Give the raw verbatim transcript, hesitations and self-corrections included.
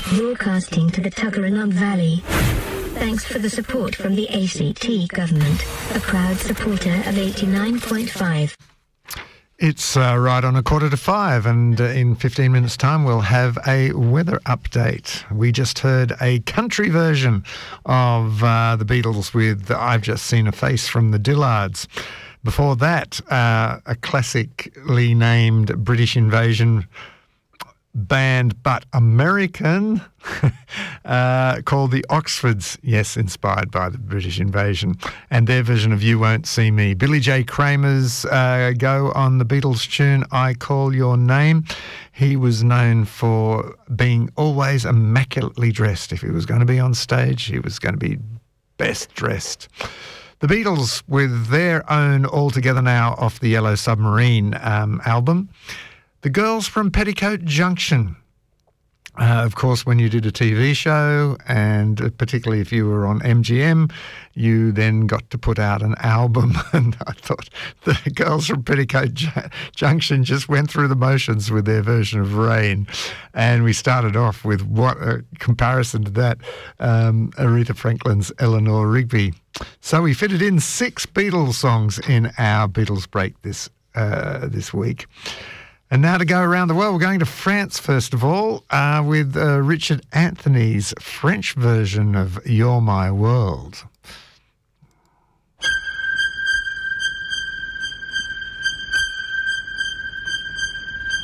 broadcasting to the Tuggeranong Valley. Thanks for the support from the A C T government, a proud supporter of eighty-nine point five. It's uh, right on a quarter to five, and uh, in fifteen minutes' time we'll have a weather update. We just heard a country version of uh, the Beatles with I've Just Seen a Face from the Dillards. Before that, uh, a classically named British Invasion band, but American, uh, called the Oxfords, yes, inspired by the British Invasion, and their version of You Won't See Me. Billy J. Kramer's uh, go on the Beatles tune I Call Your Name. He was known for being always immaculately dressed. If he was going to be on stage, he was going to be best dressed. The Beatles with their own All Together Now off the Yellow Submarine um, album. The Girls from Petticoat Junction. Uh, of course, when you did a T V show, and particularly if you were on M G M, you then got to put out an album. And I thought the Girls from Petticoat J- Junction just went through the motions with their version of Rain. And we started off with what a comparison to that, um, Aretha Franklin's Eleanor Rigby. So we fitted in six Beatles songs in our Beatles break this uh, this week. And now to go around the world, we're going to France first of all uh, with uh, Richard Anthony's French version of You're My World.